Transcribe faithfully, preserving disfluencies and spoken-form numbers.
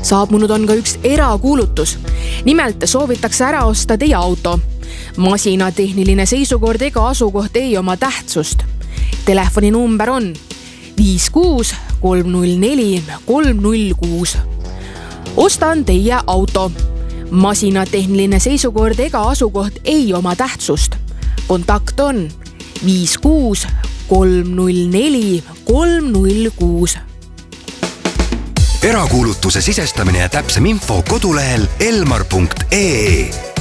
Saabunud on ka üks erakuulutus. Nimelt soovitakse ära osta teie auto. Masina tehniline seisukord ega asukoht ei oma tähtsust. Telefoni number on viis kuus kolm null neli kolm null kuus. Ostan teie auto. Masina tehniline seisukord ega asukoht ei oma tähtsust. Kontakt on viis kuus kolm null neli kolm null kuus. Erakuulutuse sisestamine ja täpsem info kodulehel elmar punkt ee.